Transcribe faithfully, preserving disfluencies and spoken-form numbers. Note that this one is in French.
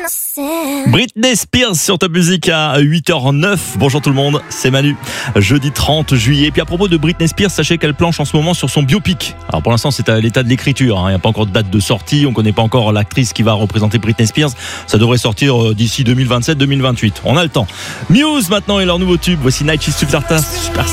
Britney Spears sur Top Music à huit heures neuf. Bonjour tout le monde, c'est Manu. Jeudi trente juillet. Et puis à propos de Britney Spears, sachez qu'elle planche en ce moment sur son biopic. Alors pour l'instant, c'est à l'état de l'écriture. Il n'y a pas encore de date de sortie. On ne connaît pas encore l'actrice qui va représenter Britney Spears. Ça devrait sortir d'ici deux mille vingt-sept deux mille vingt-huit. On a le temps. Muse maintenant et leur nouveau tube. Voici Night is Superstar.